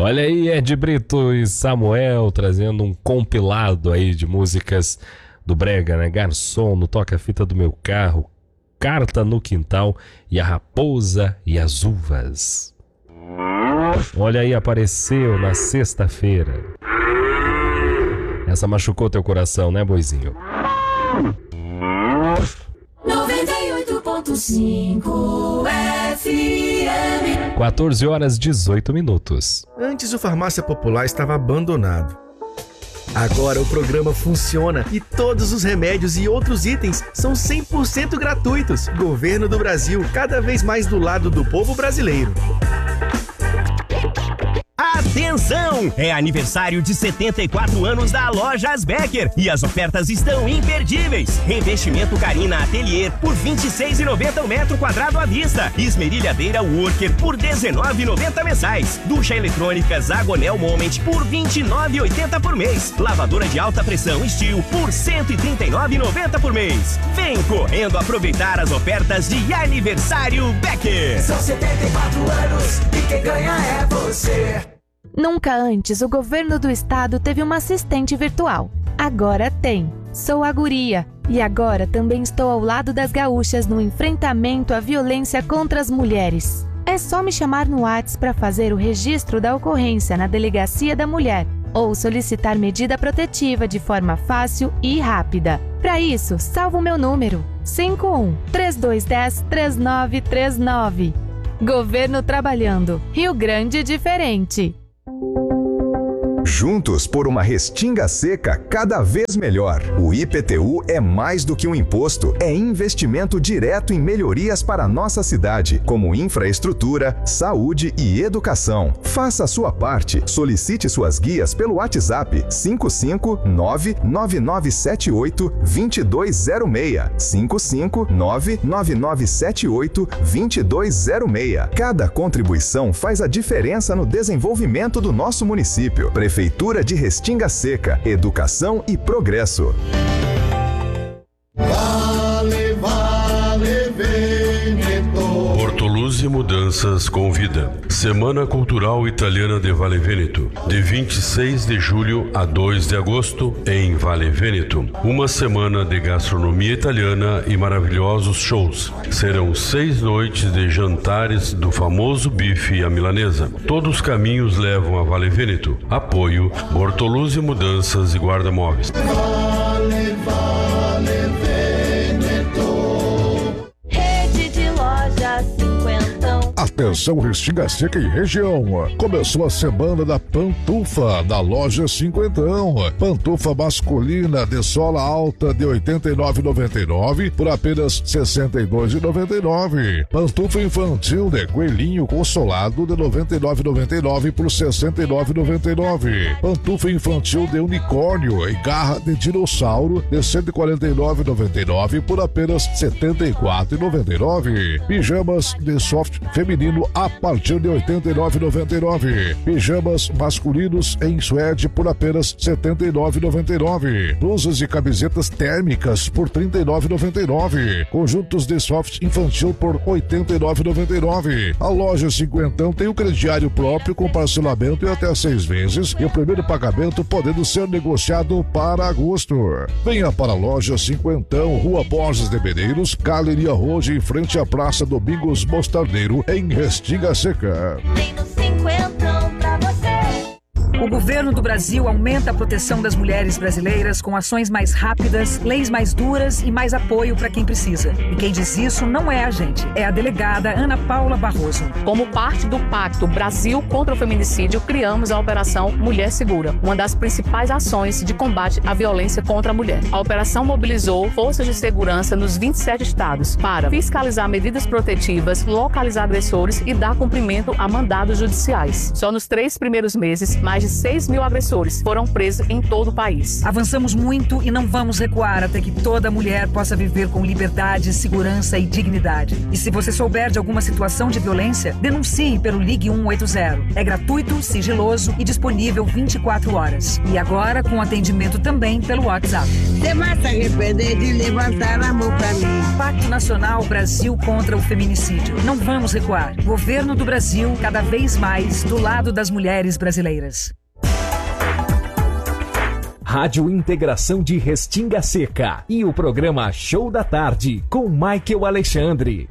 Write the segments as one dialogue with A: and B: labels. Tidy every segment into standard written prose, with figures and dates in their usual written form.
A: Olha aí, Ed Brito e Samuel trazendo um compilado aí de músicas do Brega, né? Garçom, no Toca-Fita do Meu Carro, Carta no Quintal e A Raposa e as Uvas. Olha aí, apareceu na sexta-feira. Essa machucou teu coração, né, boizinho?
B: 98.5 FM.
A: 14 horas 18 minutos.
C: Antes o Farmácia Popular estava abandonado. Agora o programa funciona e todos os remédios e outros itens são 100% gratuitos. Governo do Brasil, cada vez mais do lado do povo brasileiro.
D: Atenção! É aniversário de 74 anos da Lojas Becker e as ofertas estão imperdíveis. Revestimento Carina Atelier por R$ 26,90 o metro quadrado à vista. Esmerilhadeira Worker por R$ 19,90 mensais. Ducha eletrônica Zagonel Moment por R$ 29,80 por mês. Lavadora de alta pressão Steel por R$ 139,90 por mês. Vem correndo aproveitar as ofertas de aniversário Becker.
B: São 74 anos e quem ganha é você.
E: Nunca antes o governo do estado teve uma assistente virtual. Agora tem. Sou a Guria. E agora também estou ao lado das gaúchas no enfrentamento à violência contra as mulheres. É só me chamar no WhatsApp para fazer o registro da ocorrência na Delegacia da Mulher ou solicitar medida protetiva de forma fácil e rápida. Para isso, salva o meu número: 51-3210-3939. Governo trabalhando. Rio Grande diferente.
F: Juntos por uma Restinga Seca cada vez melhor. O IPTU é mais do que um imposto, é investimento direto em melhorias para a nossa cidade, como infraestrutura, saúde e educação. Faça a sua parte. Solicite suas guias pelo WhatsApp 559-9978-2206. 559-9978-2206. Cada contribuição faz a diferença no desenvolvimento do nosso município. Prefeitura de Restinga Seca, educação e progresso.
G: Vale, vale, Veneto.
H: Porto Luz e Mudanças convida. Semana Cultural Italiana de Vale Veneto, de 26 de julho a 2 de agosto, em Vale Veneto. Uma semana de gastronomia italiana e maravilhosos shows. Serão 6 noites de jantares do famoso bife à milanesa. Todos os caminhos levam a Vale Veneto. Apoio Porto Luz e Mudanças e Guarda-Móveis.
G: Vale, vale, Veneto.
E: Rede de lojas 50.
I: Atenção Restinga Seca e região. Começou a semana da Pantufa da loja Cinquentão. Pantufa masculina de sola alta de R$ 89,99 por apenas R$ 62,99. Pantufa infantil de coelhinho consolado de R$ 99,99 por R$ 69,99. Pantufa infantil de unicórnio e garra de dinossauro de R$ 149,99 por apenas R$ 74,99. Pijamas de soft feminino a partir de R$ 89,99. Pijamas masculinos em suede por apenas R$ 79,99. Blusas e camisetas térmicas por R$ 39,99. Conjuntos de soft infantil por R$ 89,99. A loja Cinquentão tem um crediário próprio com parcelamento em até 6 vezes e o primeiro pagamento podendo ser negociado para agosto. Venha para a loja Cinquentão, Rua Borges de Medeiros, Galeria Roja, em frente à Praça Domingos Mostardeiro, em Restinga Seca.
E: Tem no 50 pra você.
J: O governo do Brasil aumenta a proteção das mulheres brasileiras com ações mais rápidas, leis mais duras e mais apoio para quem precisa. E quem diz isso não é a gente, é a delegada Ana Paula Barroso.
K: Como parte do Pacto Brasil contra o Feminicídio, criamos a Operação Mulher Segura, uma das principais ações de combate à violência contra a mulher. A operação mobilizou forças de segurança nos 27 estados para fiscalizar medidas protetivas, localizar agressores e dar cumprimento a mandados judiciais. Só nos 3 primeiros meses, mais de 6 mil agressores foram presos em todo o país.
J: Avançamos muito e não vamos recuar até que toda mulher possa viver com liberdade, segurança e dignidade. E se você souber de alguma situação de violência, denuncie pelo Ligue 180. É gratuito, sigiloso e disponível 24 horas. E agora com atendimento também pelo WhatsApp.
L: Você vai se arrepender de levantar a mão pra mim.
J: Pacto Nacional Brasil contra o Feminicídio. Não vamos recuar. Governo do Brasil, cada vez mais do lado das mulheres brasileiras.
M: Rádio Integração de Restinga Seca e o programa Show da Tarde com Michael Alexandre.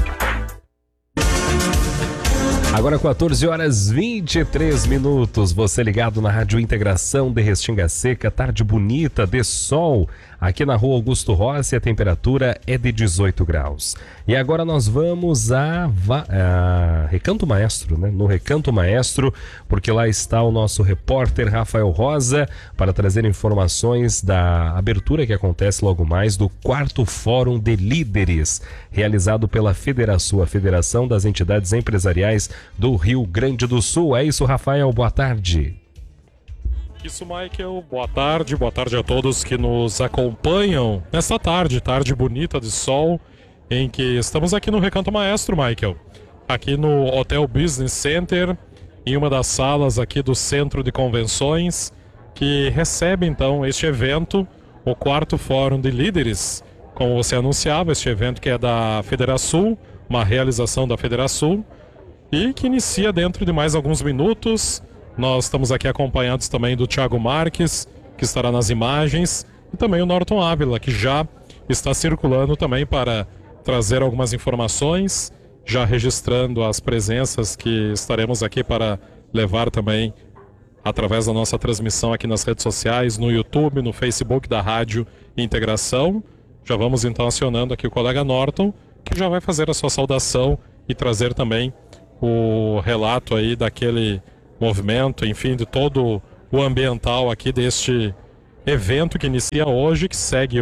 A: Agora 14 horas 23 minutos, você ligado na Rádio Integração de Restinga Seca, tarde bonita de sol, aqui na Rua Augusto Rossi a temperatura é de 18 graus. E agora nós vamos a Recanto Maestro, né? No Recanto Maestro, porque lá está o nosso repórter Rafael Rosa para trazer informações da abertura que acontece logo mais do 4º Fórum de Líderes, realizado pela Federação, a Federação das Entidades Empresariais do Rio Grande do Sul. É isso, Rafael, boa tarde.
N: Isso, Michael, boa tarde a todos que nos acompanham nesta tarde bonita de sol, em que estamos aqui no Recanto Maestro, Michael, aqui no Hotel Business Center, em uma das salas aqui do Centro de Convenções, que recebe então este evento, o 4º Fórum de Líderes, como você anunciava, este evento que é da Federação, uma realização da Federação, e que inicia dentro de mais alguns minutos. Nós estamos aqui acompanhados também do Thiago Marques, que estará nas imagens, e também o Norton Ávila, que já está circulando também para trazer algumas informações, já registrando as presenças que estaremos aqui para levar também através da nossa transmissão aqui nas redes sociais, no YouTube, no Facebook da Rádio Integração. Já vamos então acionando aqui o colega Norton, que já vai fazer a sua saudação e trazer também o relato aí daquele movimento, enfim, de todo o ambiental aqui deste evento que inicia hoje, que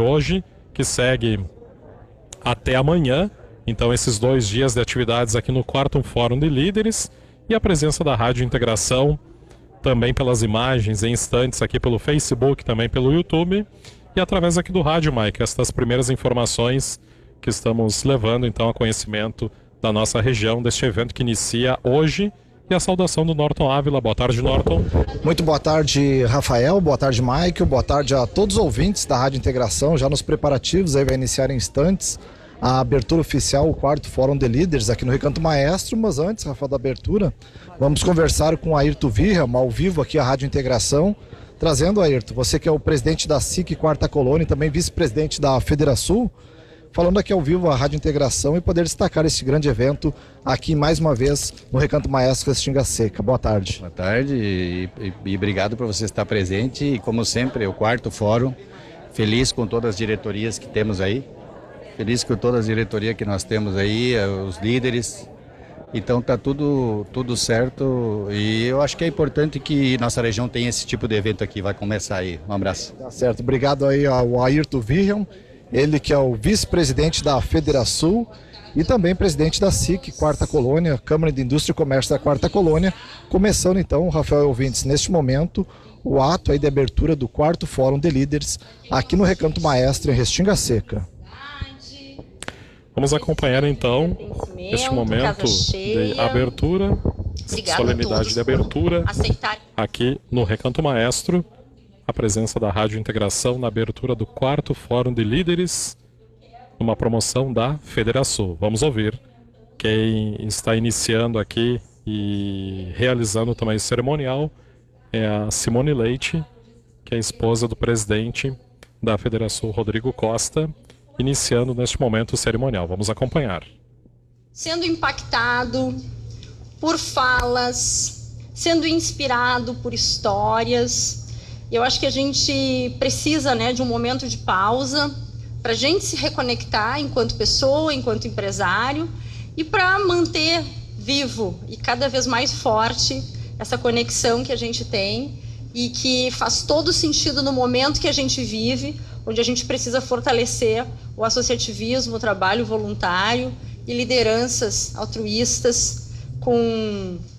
N: segue até amanhã. Então, esses 2 dias de atividades aqui no 4º Fórum de Líderes e a presença da Rádio Integração também pelas imagens em instantes aqui pelo Facebook, também pelo YouTube e através aqui do rádio, Mike. Estas primeiras informações que estamos levando então a conhecimento da nossa região deste evento que inicia hoje. E a saudação do Norton Ávila. Boa tarde, Norton.
O: Muito boa tarde, Rafael. Boa tarde, Michael. Boa tarde a todos os ouvintes da Rádio Integração. Já nos preparativos, aí vai iniciar em instantes a abertura oficial, o 4º Fórum de Líderes aqui no Recanto Maestro. Mas antes, Rafael, da abertura, vamos conversar com o Ayrton Virra, ao vivo aqui a Rádio Integração. Trazendo, Ayrton, você que é o presidente da SIC 4ª Colônia e também vice-presidente da Federação, falando aqui ao vivo a Rádio Integração e poder destacar esse grande evento aqui mais uma vez no Recanto Maestro Restinga Seca. Boa tarde.
P: Boa tarde e obrigado por você estar presente e como sempre o 4º Fórum, feliz com todas as diretorias que temos aí, feliz com todas as diretorias que nós temos aí, os líderes, então tá tudo certo e eu acho que é importante que nossa região tenha esse tipo de evento aqui, vai começar aí. Um abraço.
O: Tá certo, obrigado aí ao Ayrton Virra. Ele que é o vice-presidente da Federação e também presidente da SIC 4ª Colônia, Câmara de Indústria e Comércio da 4ª Colônia. Começando então, Rafael ouvintes, neste momento, o ato aí de abertura do 4º Fórum de Líderes aqui no Recanto Maestro, em Restinga Seca.
N: Vamos acompanhar então este momento de abertura, solenidade de abertura, aqui no Recanto Maestro. A presença da Rádio Integração na abertura do 4º Fórum de Líderes, numa promoção da Federação. Vamos ouvir quem está iniciando aqui e realizando também o cerimonial é a Simone Leite, que é a esposa do presidente da Federação, Rodrigo Costa, iniciando neste momento o cerimonial. Vamos acompanhar.
Q: Sendo impactado por falas, sendo inspirado por histórias. Eu acho que a gente precisa, de um momento de pausa para a gente se reconectar enquanto pessoa, enquanto empresário e para manter vivo e cada vez mais forte essa conexão que a gente tem e que faz todo sentido no momento que a gente vive, onde a gente precisa fortalecer o associativismo, o trabalho voluntário e lideranças altruístas com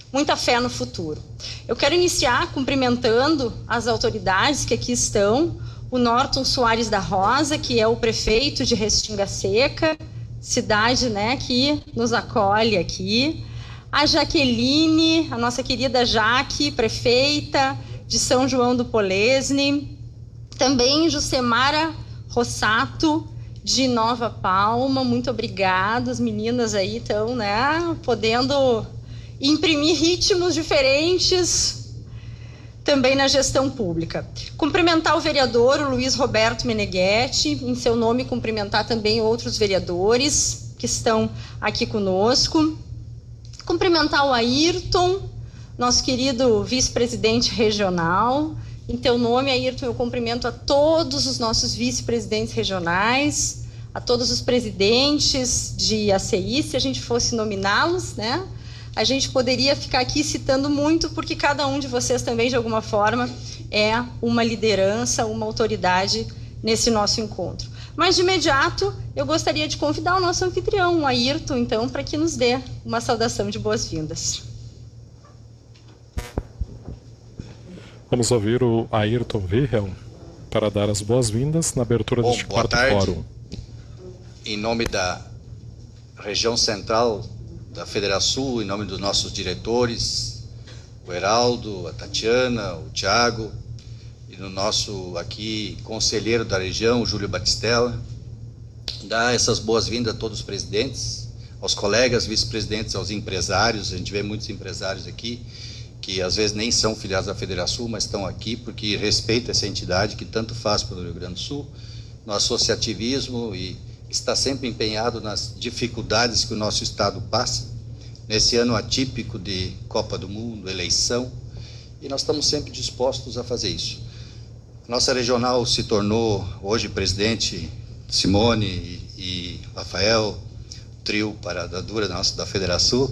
Q: muita fé no futuro. Eu quero iniciar cumprimentando as autoridades que aqui estão, o Norton Soares da Rosa, que é o prefeito de Restinga Seca, cidade, né, que nos acolhe aqui, a Jaqueline, a nossa querida Jaque, prefeita de São João do Polesne, também Jucemara Rossato, de Nova Palma, muito obrigada, as meninas aí estão, né, podendo imprimir ritmos diferentes também na gestão pública. Cumprimentar o vereador, o Luiz Roberto Meneghetti, em seu nome cumprimentar também outros vereadores que estão aqui conosco. Cumprimentar o Ayrton, nosso querido vice-presidente regional. Em teu nome, Ayrton, eu cumprimento a todos os nossos vice-presidentes regionais, a todos os presidentes de ACI, se a gente fosse nominá-los, né? A gente poderia ficar aqui citando muito, porque cada um de vocês também, de alguma forma, é uma liderança, uma autoridade nesse nosso encontro. Mas, de imediato, eu gostaria de convidar o nosso anfitrião, o Ayrton, então, para que nos dê uma saudação de boas-vindas.
N: Vamos ouvir o Ayrton Wilhelm para dar as boas-vindas na abertura deste quarto fórum.
R: Em nome da região central da Federação, em nome dos nossos diretores, o Heraldo, a Tatiana, o Tiago, e no nosso aqui conselheiro da região, o Júlio Batistella, dar essas boas-vindas a todos os presidentes, aos colegas vice-presidentes, aos empresários. A gente vê muitos empresários aqui que às vezes nem são filiados da Federação, mas estão aqui porque respeitam essa entidade que tanto faz pelo Rio Grande do Sul, no associativismo, e está sempre empenhado nas dificuldades que o nosso Estado passa, nesse ano atípico de Copa do Mundo, eleição, e nós estamos sempre dispostos a fazer isso. Nossa regional se tornou, hoje, presidente Simone e Rafael, trio paradadura da Federação,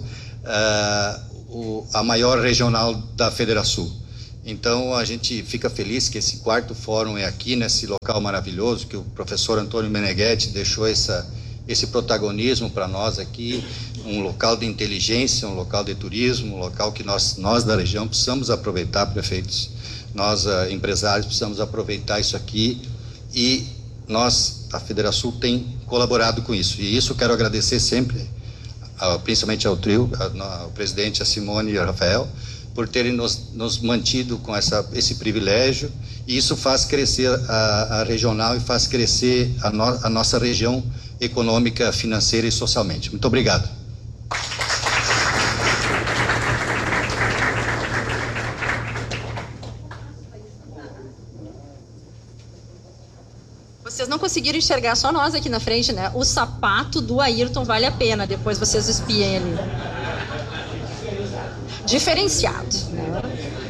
R: a maior regional da Federação. Então, a gente fica feliz que esse quarto fórum é aqui, nesse local maravilhoso, que o professor Antônio Meneghetti deixou esse protagonismo para nós aqui, um local de inteligência, um local de turismo, um local que nós da região precisamos aproveitar, prefeitos. Nós, empresários, precisamos aproveitar isso aqui, e nós, a Federação, tem colaborado com isso. E isso eu quero agradecer sempre, principalmente ao trio, ao presidente, a Simone e ao Rafael, por terem nos mantido com esse privilégio, e isso faz crescer a regional e faz crescer a nossa região econômica, financeira e socialmente. Muito obrigado.
Q: Vocês não conseguiram enxergar, só nós aqui na frente, né? O sapato do Ayrton vale a pena, depois vocês espiem ali. Diferenciado, né?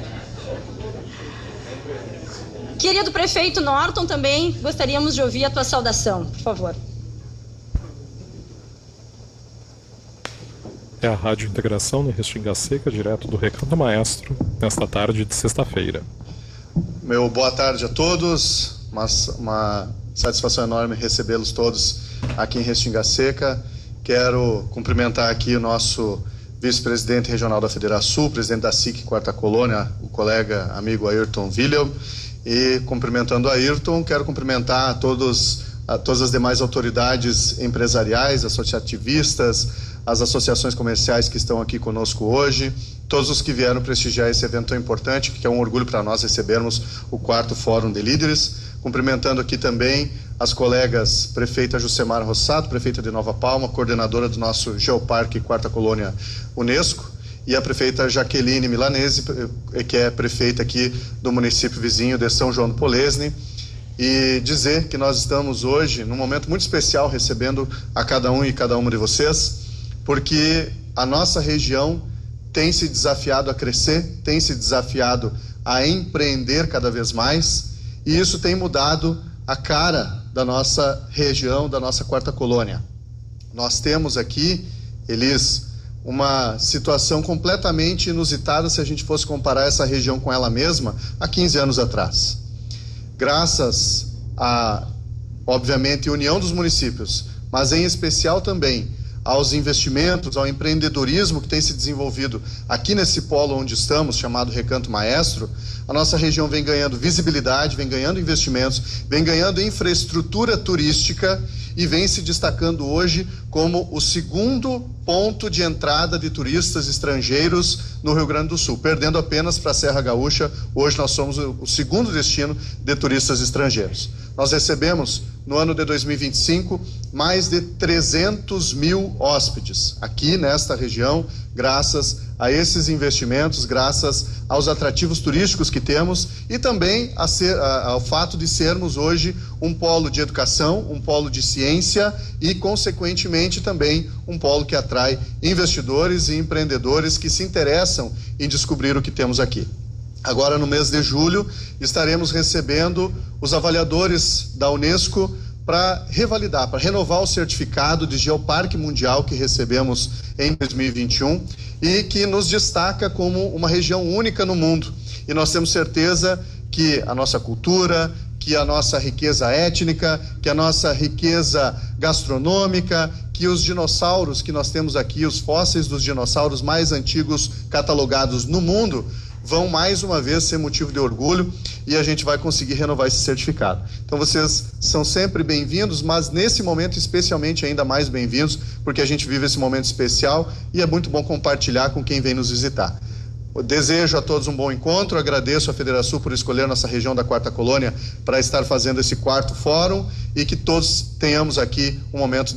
Q: Querido prefeito Norton, também gostaríamos de ouvir a tua saudação, por favor.
N: É a Rádio Integração no Restinga Seca, direto do Recanto Maestro, nesta tarde de sexta-feira.
S: Meu boa tarde a todos, uma satisfação enorme recebê-los todos aqui em Restinga Seca. Quero cumprimentar aqui o nosso vice-presidente regional da Federação, presidente da SIC Quarta Colônia, o colega amigo Ayrton Wilhelm. E cumprimentando a Ayrton, quero cumprimentar todas as demais autoridades empresariais, associativistas, as associações comerciais que estão aqui conosco hoje, todos os que vieram prestigiar esse evento tão importante, que é um orgulho para nós recebermos o quarto Fórum de Líderes. Cumprimentando aqui também as colegas prefeita Jucemara Rossato, prefeita de Nova Palma, coordenadora do nosso Geoparque Quarta Colônia Unesco, e a prefeita Jaqueline Milanese, que é prefeita aqui do município vizinho de São João do Polesne, e dizer que nós estamos hoje num momento muito especial recebendo a cada um e cada uma de vocês, porque a nossa região tem se desafiado a crescer, tem se desafiado a empreender cada vez mais, e isso tem mudado a cara da nossa região, da nossa Quarta Colônia. Nós temos aqui, Elis, uma situação completamente inusitada se a gente fosse comparar essa região com ela mesma há 15 anos atrás. Graças a, obviamente, união dos municípios, mas em especial também aos investimentos, ao empreendedorismo que tem se desenvolvido aqui nesse polo onde estamos, chamado Recanto Maestro, a nossa região vem ganhando visibilidade, vem ganhando investimentos, vem ganhando infraestrutura turística e vem se destacando hoje como o segundo ponto de entrada de turistas estrangeiros no Rio Grande do Sul, perdendo apenas para a Serra Gaúcha. Hoje nós somos o segundo destino de turistas estrangeiros. Nós recebemos, no ano de 2025, mais de 300 mil hóspedes aqui nesta região, graças a esses investimentos, graças aos atrativos turísticos que temos e também ao fato de sermos hoje um polo de educação, um polo de ciência e, consequentemente, também um polo que atrai investidores e empreendedores que se interessam em descobrir o que temos aqui. Agora, no mês de julho, estaremos recebendo os avaliadores da Unesco para revalidar, para renovar o certificado de Geoparque Mundial que recebemos em 2021 e que nos destaca como uma região única no mundo. E nós temos certeza que a nossa cultura, que a nossa riqueza étnica, que a nossa riqueza gastronômica, que os dinossauros que nós temos aqui, os fósseis dos dinossauros mais antigos catalogados no mundo, vão mais uma vez ser motivo de orgulho e a gente vai conseguir renovar esse certificado. Então vocês são sempre bem-vindos, mas nesse momento especialmente ainda mais bem-vindos, porque a gente vive esse momento especial e é muito bom compartilhar com quem vem nos visitar. Eu desejo a todos um bom encontro, agradeço a Federação por escolher nossa região da Quarta Colônia para estar fazendo esse quarto fórum e que todos tenhamos aqui um momento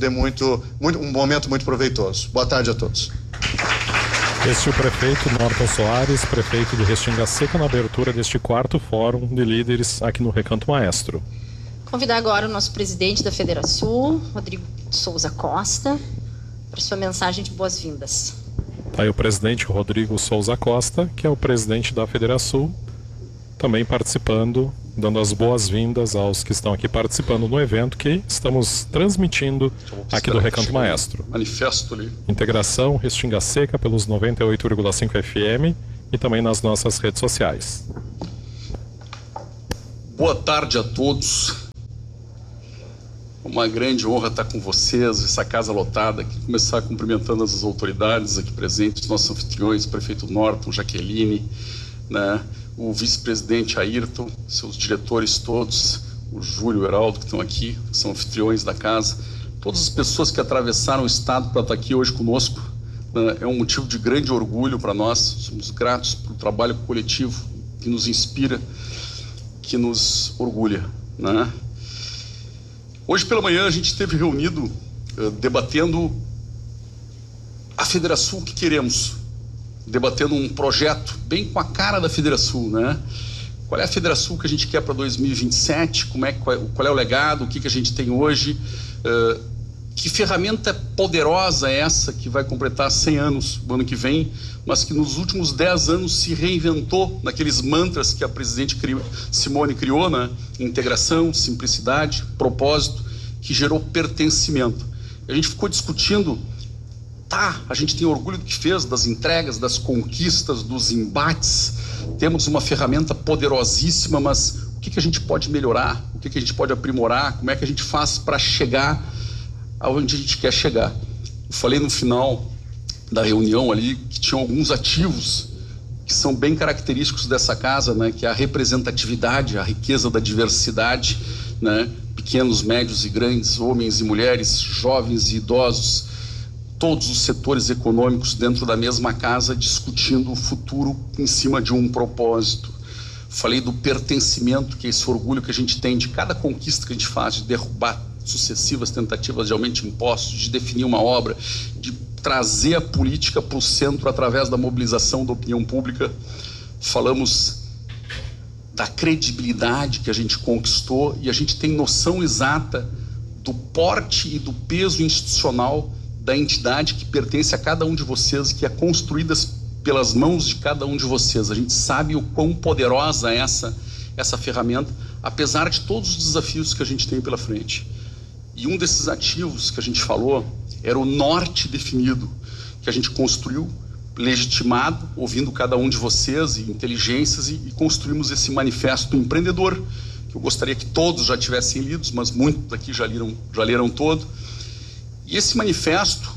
S: muito proveitoso. Boa tarde a todos.
N: Este é o prefeito Norton Soares, prefeito de Restinga Seca, na abertura deste quarto fórum de líderes aqui no Recanto Maestro.
Q: Convidar agora o nosso presidente da Federação, Rodrigo Souza Costa, para sua mensagem de boas-vindas.
N: Aí o presidente Rodrigo Souza Costa, que é o presidente da Federação, também participando, dando as boas-vindas aos que estão aqui participando no evento que estamos transmitindo aqui do Recanto Maestro.
T: Manifesto ali.
N: Integração Restinga Seca pelos 98,5 FM e também nas nossas redes sociais.
T: Boa tarde a todos. Uma grande honra estar com vocês, essa casa lotada aqui, começar cumprimentando as autoridades aqui presentes, nossos anfitriões, prefeito Norton, Jaqueline, né, o vice-presidente Ayrton, seus diretores todos, o Júlio, o Heraldo, que estão aqui, que são anfitriões da casa, todas as pessoas que atravessaram o estado para estar aqui hoje conosco, né, é um motivo de grande orgulho para nós, somos gratos pelo trabalho coletivo que nos inspira, que nos orgulha, né? Hoje pela manhã a gente esteve reunido debatendo a Federação, o que queremos, debatendo um projeto bem com a cara da Federação, né? Qual é a Federação que a gente quer para 2027, qual é o legado, o que a gente tem hoje, que ferramenta poderosa é essa que vai completar 100 anos no ano que vem, mas que nos últimos 10 anos se reinventou naqueles mantras que a presidente Simone criou, né? Integração, simplicidade, propósito, que gerou pertencimento. A gente ficou discutindo, a gente tem orgulho do que fez, das entregas, das conquistas, dos embates, temos uma ferramenta poderosíssima, mas o que a gente pode melhorar, o que a gente pode aprimorar, como é que a gente faz para chegar aonde a gente quer chegar. Eu falei no final da reunião ali que tinham alguns ativos que são bem característicos dessa casa, né, que é a representatividade, a riqueza da diversidade, né, pequenos, médios e grandes, homens e mulheres, jovens e idosos, todos os setores econômicos dentro da mesma casa discutindo o futuro em cima de um propósito. Falei do pertencimento, que é esse orgulho que a gente tem de cada conquista que a gente faz, de derrubar sucessivas tentativas de aumento de impostos, de definir uma obra, de trazer a política para o centro através da mobilização da opinião pública. Falamos da credibilidade que a gente conquistou e a gente tem noção exata do porte e do peso institucional da entidade que pertence a cada um de vocês, que é construída pelas mãos de cada um de vocês. A gente sabe o quão poderosa é essa ferramenta, apesar de todos os desafios que a gente tem pela frente. E um desses ativos que a gente falou era o norte definido, que a gente construiu, legitimado, ouvindo cada um de vocês e inteligências, e construímos esse manifesto empreendedor, que eu gostaria que todos já tivessem lido, mas muitos daqui já leram todo. E esse manifesto,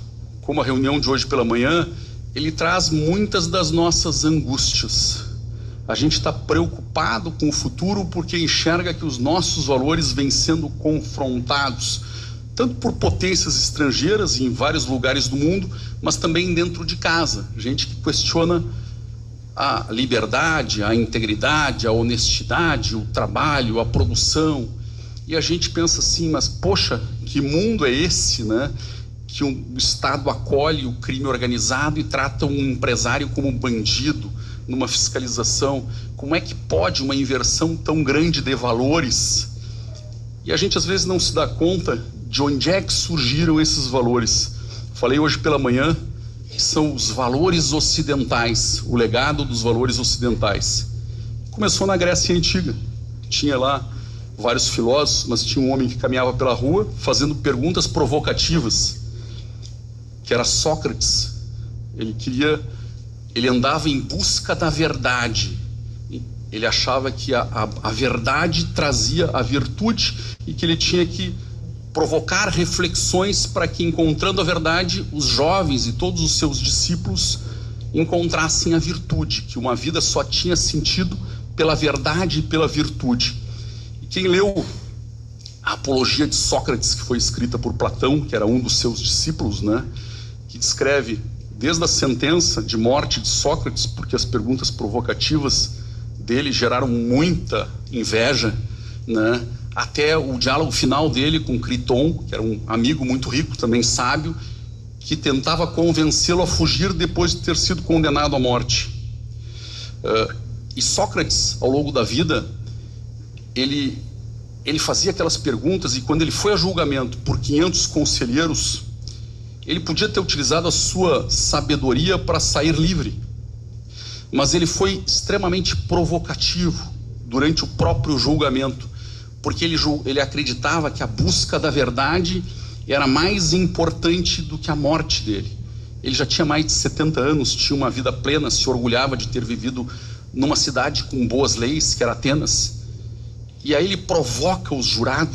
T: como a reunião de hoje pela manhã, ele traz muitas das nossas angústias. A gente está preocupado com o futuro porque enxerga que os nossos valores vêm sendo confrontados, tanto por potências estrangeiras em vários lugares do mundo, mas também dentro de casa. Gente que questiona a liberdade, a integridade, a honestidade, o trabalho, a produção. E a gente pensa assim, mas poxa, que mundo é esse, né? Que o Estado acolhe o crime organizado e trata um empresário como bandido numa fiscalização. Como é que pode uma inversão tão grande de valores? E a gente às vezes não se dá conta de onde é que surgiram esses valores. Falei hoje pela manhã que são os valores ocidentais, o legado dos valores ocidentais. Começou na Grécia Antiga. Tinha lá vários filósofos, mas tinha um homem que caminhava pela rua fazendo perguntas provocativas, que era Sócrates. Ele andava em busca da verdade. Ele achava que a verdade trazia a virtude e que ele tinha que provocar reflexões para que, encontrando a verdade, os jovens e todos os seus discípulos encontrassem a virtude, que uma vida só tinha sentido pela verdade e pela virtude. E quem leu a Apologia de Sócrates, que foi escrita por Platão, que era um dos seus discípulos, né, que descreve desde a sentença de morte de Sócrates, porque as perguntas provocativas dele geraram muita inveja, né, até o diálogo final dele com Criton, que era um amigo muito rico, também sábio, que tentava convencê-lo a fugir depois de ter sido condenado à morte. E Sócrates, ao longo da vida, ele fazia aquelas perguntas, e quando ele foi a julgamento por 500 conselheiros, ele podia ter utilizado a sua sabedoria para sair livre, mas ele foi extremamente provocativo durante o próprio julgamento, porque ele acreditava que a busca da verdade era mais importante do que a morte dele. Ele já tinha mais de 70 anos, tinha uma vida plena, se orgulhava de ter vivido numa cidade com boas leis, que era Atenas. E aí ele provoca os jurados